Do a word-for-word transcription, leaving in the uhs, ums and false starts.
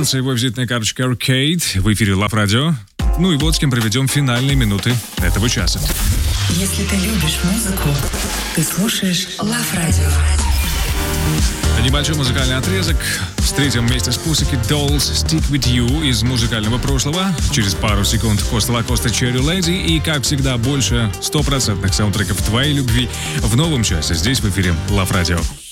останется его визитная карточка Arcade в эфире Love Radio. Ну и вот с кем проведем финальные минуты этого часа. Если ты любишь музыку, ты слушаешь Love Radio. Небольшой музыкальный отрезок. Встретим вместе с Pussycat Dolls Stick With You из музыкального прошлого. Через пару секунд Коста Лакоста Cherry Lady. И, как всегда, больше стопроцентных саундтреков твоей любви в новом часе здесь в эфире Love Radio.